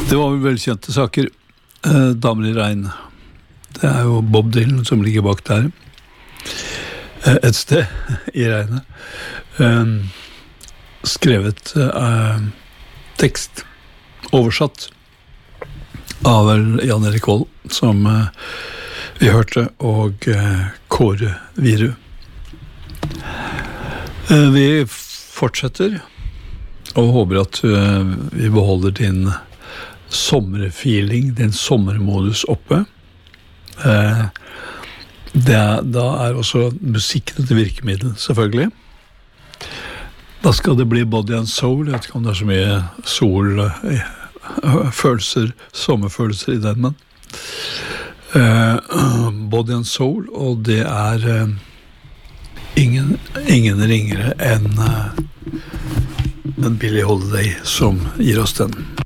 Det var vel velkjente saker. Damer i regn. Det er jo Bob Dylan som ligger bak der. Et sted i regnet. Skrevet tekst, oversatt av Jan Erik Vold, som vi hørte, og Kåre Viru. Vi fortsetter og håper at vi beholder din sommerfeeling, din sommermodus oppe. Da er også musikken et virkemiddel, selvfølgelig. Da skal det bli Body and Soul. Jeg vet ikke om det er så mye følelser, sommerfølelser i den, men Body and Soul, og det er ingen ringere enn Billie Holiday som gir oss den.